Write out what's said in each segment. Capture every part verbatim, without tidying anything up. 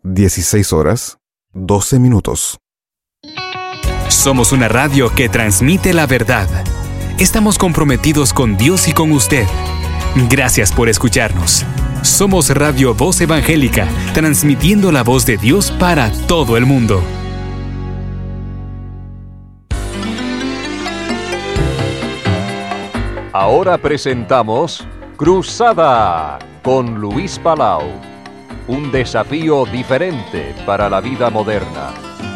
dieciséis horas, doce minutos. Somos una radio que transmite la verdad. Estamos comprometidos con Dios y con usted. Gracias por escucharnos. Somos Radio Voz Evangélica, transmitiendo la voz de Dios para todo el mundo. Ahora presentamos Cruzada con Luis Palau. Un desafío diferente para la vida moderna.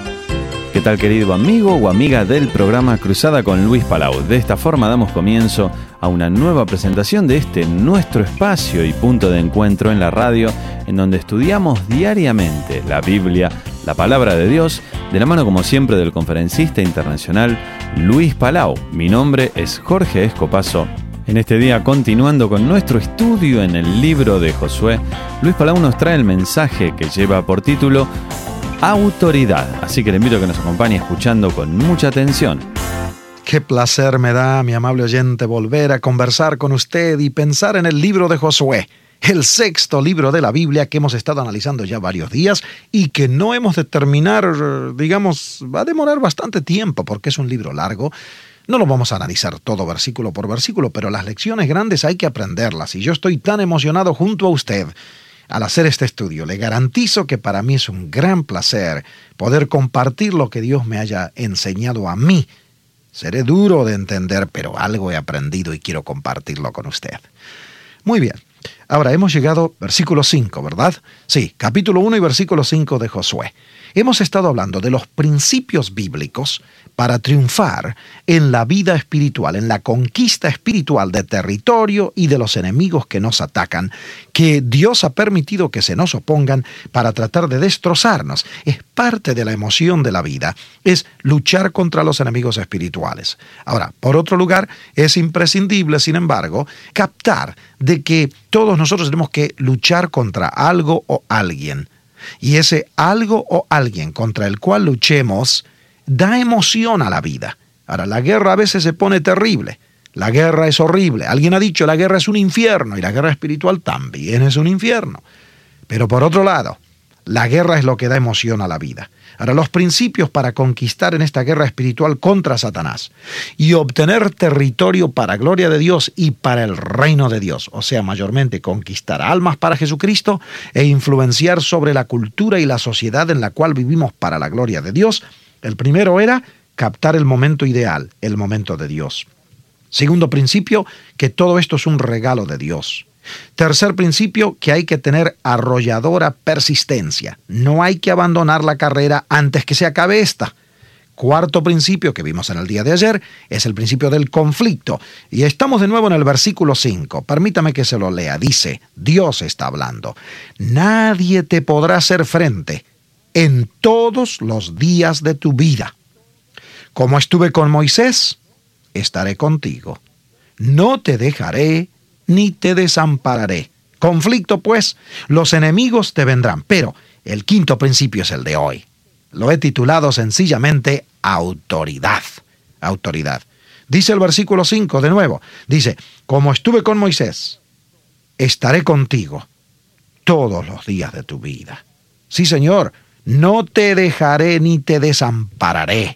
¿Qué tal, querido amigo o amiga del programa Cruzada con Luis Palau? De esta forma damos comienzo a una nueva presentación de este nuestro espacio y punto de encuentro en la radio, en donde estudiamos diariamente la Biblia, la Palabra de Dios, de la mano como siempre del conferencista internacional Luis Palau. Mi nombre es Jorge Escopazo. En este día, continuando con nuestro estudio en el libro de Josué, Luis Palau nos trae el mensaje que lleva por título Autoridad. Así que le invito a que nos acompañe escuchando con mucha atención. Qué placer me da, mi amable oyente, volver a conversar con usted y pensar en el libro de Josué, el sexto libro de la Biblia que hemos estado analizando ya varios días y que no hemos de terminar, digamos, va a demorar bastante tiempo porque es un libro largo. No lo vamos a analizar todo versículo por versículo, pero las lecciones grandes hay que aprenderlas y yo estoy tan emocionado junto a usted al hacer este estudio. Le garantizo que para mí es un gran placer poder compartir lo que Dios me haya enseñado a mí. Seré duro de entender, pero algo he aprendido y quiero compartirlo con usted. Muy bien. Ahora hemos llegado al versículo cinco, ¿verdad? Sí, capítulo uno y versículo cinco de Josué. Hemos estado hablando de los principios bíblicos para triunfar en la vida espiritual, en la conquista espiritual de territorio y de los enemigos que nos atacan, que Dios ha permitido que se nos opongan para tratar de destrozarnos. Es parte de la emoción de la vida, es luchar contra los enemigos espirituales. Ahora, por otro lugar, es imprescindible, sin embargo, captar de que todos nosotros tenemos que luchar contra algo o alguien. Y ese algo o alguien contra el cual luchemos da emoción a la vida. Ahora, la guerra a veces se pone terrible. La guerra es horrible. Alguien ha dicho la guerra es un infierno y la guerra espiritual también es un infierno. Pero por otro lado, la guerra es lo que da emoción a la vida. Ahora, los principios para conquistar en esta guerra espiritual contra Satanás y obtener territorio para gloria de Dios y para el reino de Dios, o sea, mayormente conquistar almas para Jesucristo e influenciar sobre la cultura y la sociedad en la cual vivimos para la gloria de Dios. El primero era captar el momento ideal, el momento de Dios. Segundo principio, que todo esto es un regalo de Dios. Tercer principio, que hay que tener arrolladora persistencia. No hay que abandonar la carrera antes que se acabe esta. Cuarto principio que vimos en el día de ayer es el principio del conflicto. Y estamos de nuevo en el versículo cinco. Permítame que se lo lea. Dice, Dios está hablando. Nadie te podrá hacer frente en todos los días de tu vida. Como estuve con Moisés, estaré contigo. No te dejaré ni te desampararé. Conflicto, pues, los enemigos te vendrán. Pero el quinto principio es el de hoy. Lo he titulado sencillamente autoridad. Autoridad. Dice el versículo cinco de nuevo. Dice, como estuve con Moisés, estaré contigo todos los días de tu vida. Sí, Señor, no te dejaré ni te desampararé.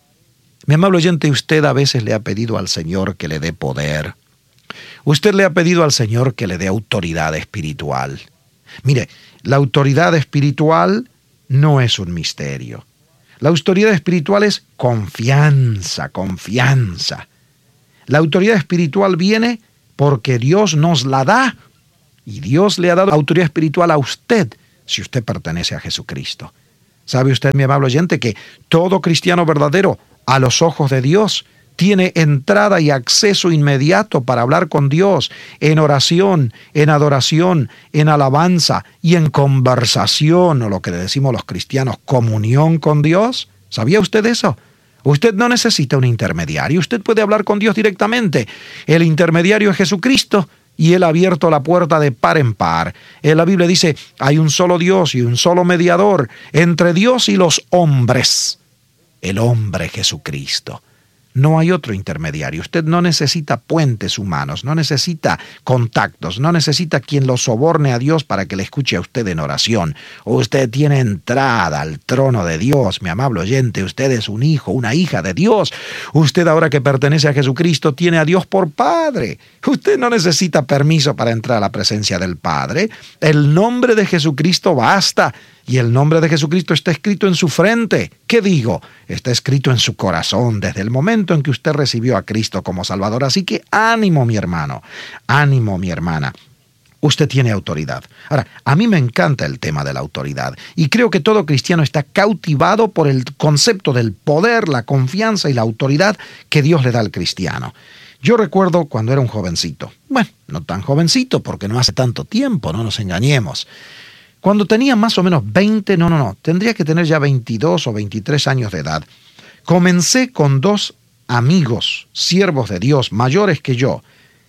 Mi amable oyente, usted a veces le ha pedido al Señor que le dé poder. Usted le ha pedido al Señor que le dé autoridad espiritual. Mire, la autoridad espiritual no es un misterio. La autoridad espiritual es confianza, confianza. La autoridad espiritual viene porque Dios nos la da. Y Dios le ha dado autoridad espiritual a usted si usted pertenece a Jesucristo. ¿Sabe usted, mi amable oyente, que todo cristiano verdadero, a los ojos de Dios, tiene entrada y acceso inmediato para hablar con Dios en oración, en adoración, en alabanza y en conversación, o lo que le decimos los cristianos, comunión con Dios? ¿Sabía usted eso? Usted no necesita un intermediario, usted puede hablar con Dios directamente. El intermediario es Jesucristo y Él ha abierto la puerta de par en par. En la Biblia dice, hay un solo Dios y un solo mediador entre Dios y los hombres, el hombre Jesucristo. No hay otro intermediario. Usted no necesita puentes humanos, no necesita contactos, no necesita quien lo soborne a Dios para que le escuche a usted en oración. Usted tiene entrada al trono de Dios, mi amable oyente. Usted es un hijo, una hija de Dios. Usted, ahora que pertenece a Jesucristo, tiene a Dios por Padre. Usted no necesita permiso para entrar a la presencia del Padre. El nombre de Jesucristo basta. Y el nombre de Jesucristo está escrito en su frente. ¿Qué digo? Está escrito en su corazón desde el momento en que usted recibió a Cristo como Salvador. Así que ánimo, mi hermano. Ánimo, mi hermana. Usted tiene autoridad. Ahora, a mí me encanta el tema de la autoridad. Y creo que todo cristiano está cautivado por el concepto del poder, la confianza y la autoridad que Dios le da al cristiano. Yo recuerdo cuando era un jovencito. Bueno, no tan jovencito porque no hace tanto tiempo, no nos engañemos. Cuando tenía más o menos veinte, no, no, no, tendría que tener ya veintidós o veintitrés años de edad, comencé con dos amigos, siervos de Dios, mayores que yo,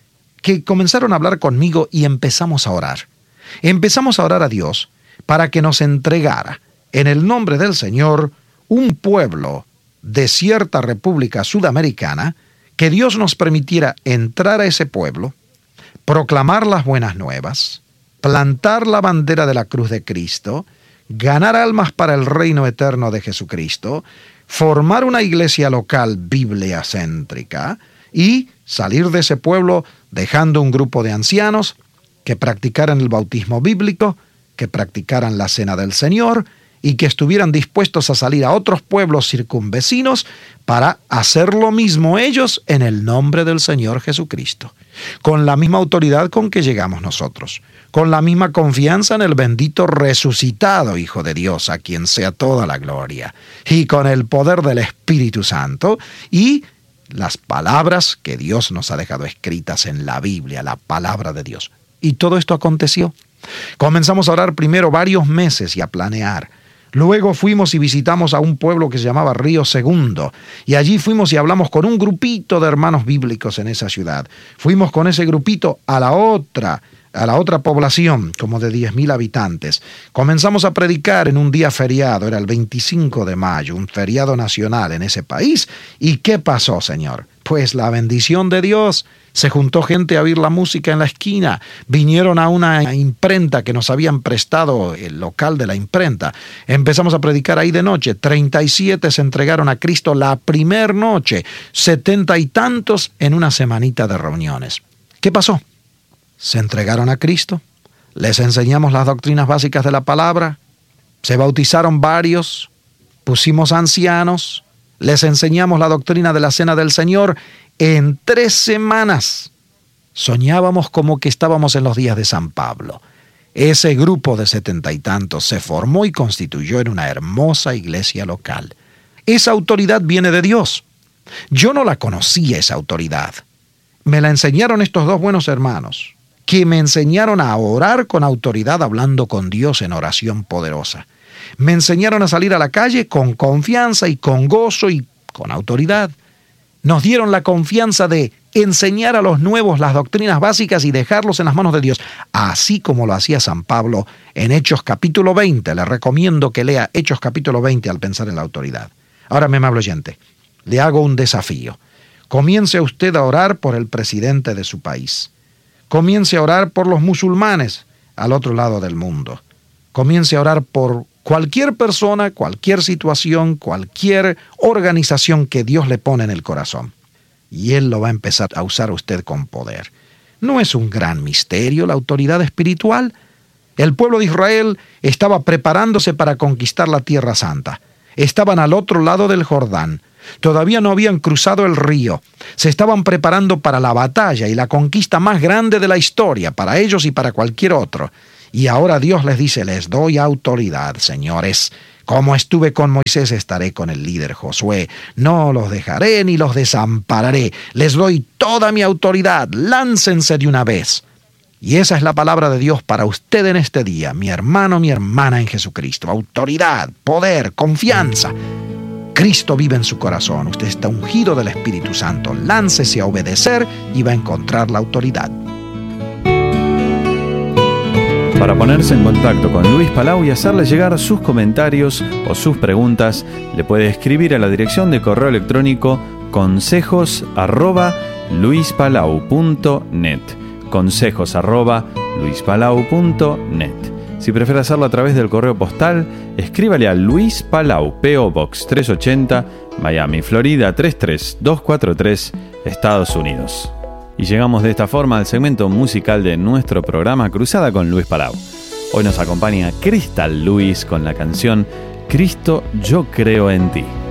que comenzaron a hablar conmigo y empezamos a orar. Empezamos a orar a Dios para que nos entregara, en el nombre del Señor, un pueblo de cierta república sudamericana, que Dios nos permitiera entrar a ese pueblo, proclamar las buenas nuevas, plantar la bandera de la cruz de Cristo, ganar almas para el reino eterno de Jesucristo, formar una iglesia local bibliacéntrica y salir de ese pueblo dejando un grupo de ancianos que practicaran el bautismo bíblico, que practicaran la cena del Señor y que estuvieran dispuestos a salir a otros pueblos circunvecinos para hacer lo mismo ellos en el nombre del Señor Jesucristo, con la misma autoridad con que llegamos nosotros, con la misma confianza en el bendito resucitado Hijo de Dios, a quien sea toda la gloria, y con el poder del Espíritu Santo y las palabras que Dios nos ha dejado escritas en la Biblia, la palabra de Dios. Y todo esto aconteció. Comenzamos a orar primero varios meses y a planear. Luego fuimos y visitamos a un pueblo que se llamaba Río Segundo, y allí fuimos y hablamos con un grupito de hermanos bíblicos en esa ciudad. Fuimos con ese grupito a la otra, a la otra población, como de diez mil habitantes. Comenzamos a predicar en un día feriado, era el veinticinco de mayo, un feriado nacional en ese país. ¿Y qué pasó, Señor? Pues la bendición de Dios. Se juntó gente a oír la música en la esquina. Vinieron a una imprenta que nos habían prestado el local de la imprenta. Empezamos a predicar ahí de noche. treinta y siete se entregaron a Cristo la primer noche. Setenta y tantos en una semanita de reuniones. ¿Qué pasó? Se entregaron a Cristo. Les enseñamos las doctrinas básicas de la palabra. Se bautizaron varios. Pusimos ancianos. Les enseñamos la doctrina de la Cena del Señor. En tres semanas soñábamos como que estábamos en los días de San Pablo. Ese grupo de setenta y tantos se formó y constituyó en una hermosa iglesia local. Esa autoridad viene de Dios. Yo no la conocía, esa autoridad. Me la enseñaron estos dos buenos hermanos, que me enseñaron a orar con autoridad hablando con Dios en oración poderosa. Me enseñaron a salir a la calle con confianza y con gozo y con autoridad. Nos dieron la confianza de enseñar a los nuevos las doctrinas básicas y dejarlos en las manos de Dios, así como lo hacía San Pablo en Hechos capítulo veinte. Le recomiendo que lea Hechos capítulo veinte al pensar en la autoridad. Ahora, mi amable oyente, le hago un desafío. Comience usted a orar por el presidente de su país. Comience a orar por los musulmanes al otro lado del mundo. Comience a orar por cualquier persona, cualquier situación, cualquier organización que Dios le pone en el corazón. Y Él lo va a empezar a usar a usted con poder. ¿No es un gran misterio la autoridad espiritual? El pueblo de Israel estaba preparándose para conquistar la Tierra Santa. Estaban al otro lado del Jordán. Todavía no habían cruzado el río. Se estaban preparando para la batalla y la conquista más grande de la historia, para ellos y para cualquier otro. Y ahora Dios les dice, les doy autoridad, señores. Como estuve con Moisés, estaré con el líder Josué. No los dejaré ni los desampararé. Les doy toda mi autoridad. Láncense de una vez. Y esa es la palabra de Dios para usted en este día, mi hermano, mi hermana en Jesucristo. Autoridad, poder, confianza. Cristo vive en su corazón. Usted está ungido del Espíritu Santo. Láncese a obedecer y va a encontrar la autoridad. Para ponerse en contacto con Luis Palau y hacerle llegar sus comentarios o sus preguntas, le puede escribir a la dirección de correo electrónico consejos arroba luispalau punto net. Consejos arroba luispalau punto net. Si prefiere hacerlo a través del correo postal, escríbale a Luis Palau, P O Box trescientos ochenta, Miami, Florida tres tres dos cuatro tres, Estados Unidos. Y llegamos de esta forma al segmento musical de nuestro programa Cruzada con Luis Palau. Hoy nos acompaña Crystal Lewis con la canción Cristo, yo creo en ti.